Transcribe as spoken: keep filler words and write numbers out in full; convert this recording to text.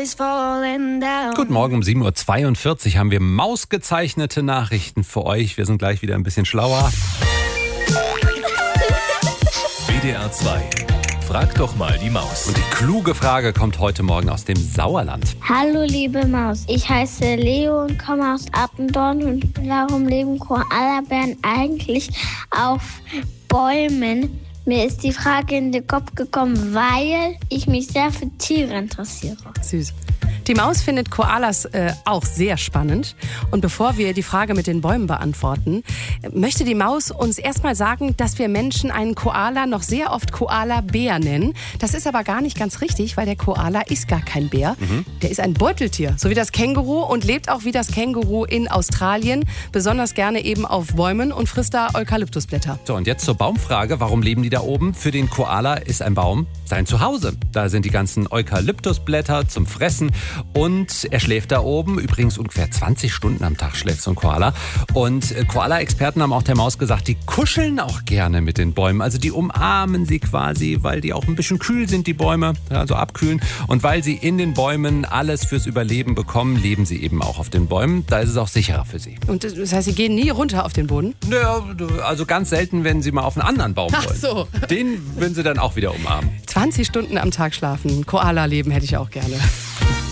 is falling down. Guten Morgen, um sieben Uhr zweiundvierzig haben wir mausgezeichnete Nachrichten für euch. Wir sind gleich wieder ein bisschen schlauer. W D R zwei. Frag doch mal die Maus. Und die kluge Frage kommt heute Morgen aus dem Sauerland. Hallo liebe Maus, ich heiße Leo und komme aus Appendorn. Und warum leben Koalabären eigentlich auf Bäumen? Mir ist die Frage in den Kopf gekommen, weil ich mich sehr für Tiere interessiere. Süß. Die Maus findet Koalas äh, auch sehr spannend. Und bevor wir die Frage mit den Bäumen beantworten, möchte die Maus uns erstmal sagen, dass wir Menschen einen Koala noch sehr oft Koala-Bär nennen. Das ist aber gar nicht ganz richtig, weil der Koala ist gar kein Bär. Mhm. Der ist ein Beuteltier, so wie das Känguru, und lebt auch wie das Känguru in Australien, besonders gerne eben auf Bäumen und frisst da Eukalyptusblätter. So, und jetzt zur Baumfrage. Warum leben die da oben? Für den Koala ist ein Baum sein Zuhause. Da sind die ganzen Eukalyptusblätter zum Fressen. Und er schläft da oben, übrigens ungefähr zwanzig Stunden am Tag schläft so ein Koala. Und Koala-Experten haben auch der Maus gesagt, die kuscheln auch gerne mit den Bäumen. Also die umarmen sie quasi, weil die auch ein bisschen kühl sind, die Bäume, also abkühlen. Und weil sie in den Bäumen alles fürs Überleben bekommen, leben sie eben auch auf den Bäumen. Da ist es auch sicherer für sie. Und das heißt, sie gehen nie runter auf den Boden? Naja, also ganz selten, wenn sie mal auf einen anderen Baum wollen. Ach so. Den würden sie dann auch wieder umarmen. zwanzig Stunden am Tag schlafen, Koala-Leben hätte ich auch gerne.